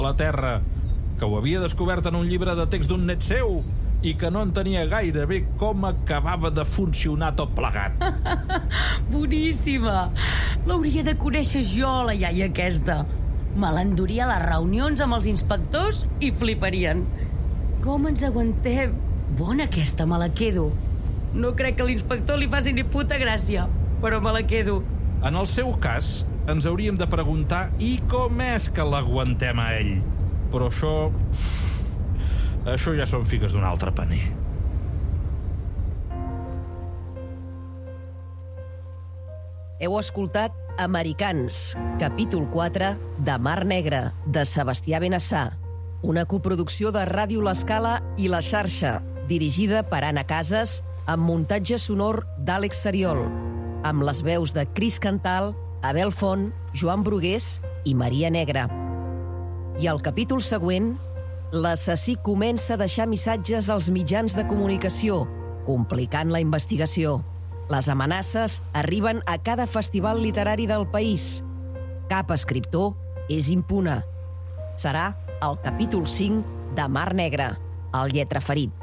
la Terra, que ho havia descobert en un llibre de text d'un net seu i que no entenia gaire bé com acabava de funcionar tot plegat. Boníssima! L'hauria de conèixer jo, la iaia aquesta. Me l'enduria a les reunions amb els inspectors i fliparien. Com ens aguantem? Bona aquesta, me la quedo. No crec que a l'inspector li faci ni puta gràcia, però me la quedo. En el seu cas, ens hauríem de preguntar i com és que l'aguantem a ell. Però això ja són figues d'un altre paner. Heu escoltat Americans, capítol 4 de Mar Negra, de Sebastià Benassà, una coproducció de Ràdio L'Escala i La Xarxa, dirigida per Anna Casas, amb muntatge sonor d'Àlex Seriol, amb les veus de Cris Cantal, Abel Font, Joan Brugués i Maria Negra. I al capítol següent, l'assassí comença a deixar missatges als mitjans de comunicació, complicant la investigació. Les amenaces arriben a cada festival literari del país. Cap escriptor és impune. Serà el capítol 5 de Mar Negra, el lletraferit.